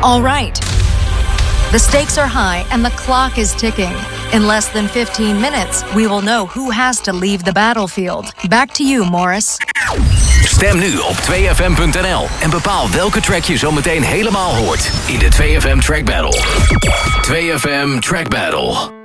All right. The stakes are high and the clock is ticking. In less than 15 minutes, we will know who has to leave the battlefield. Back to you, Morris. Stem nu op 2fm.nl en bepaal welke track je zo meteen helemaal hoort in de 2FM Track Battle. 2FM Track Battle.